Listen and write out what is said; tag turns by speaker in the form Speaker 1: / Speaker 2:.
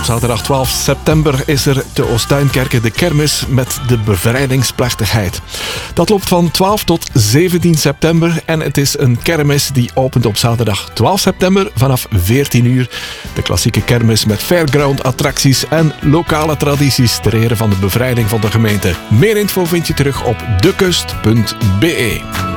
Speaker 1: zaterdag 12 september is er te Oostuinkerke de kermis met de bevrijdingsplechtigheid. Dat loopt van 12 tot 17 september en het is een kermis die opent op zaterdag 12 september vanaf 14 uur. De klassieke kermis met fairground attracties en lokale tradities ter ere van de bevrijding van de gemeente. Meer info vind je terug op dekust.be.